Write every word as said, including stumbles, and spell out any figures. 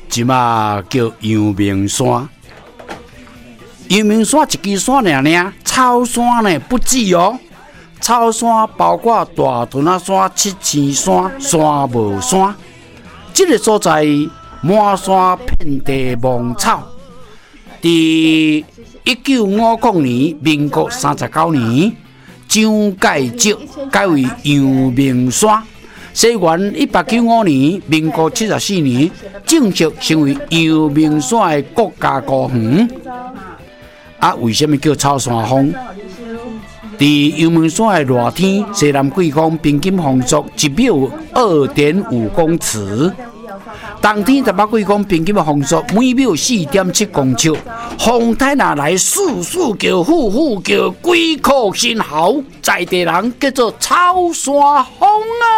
即马叫阳明山。阳明山一支山尔尔，草山呢不止哦。草山包括大屯仔山、七星山、山帽山。这个所在满山遍地芒草。伫一九五零年，民国三十九年，蒋介石改为阳明山。西元一八九五年，民国七十四年，正式成为阳明山的国家公园。啊，为什么叫草山峰？伫阳明山的热天，西南季风平均风速一秒二点五公尺。冬天台北季风平均风速每秒四点七公尺，风台若来，簌簌叫，呼呼叫，鬼哭神嚎，在地人叫做草山峰啊！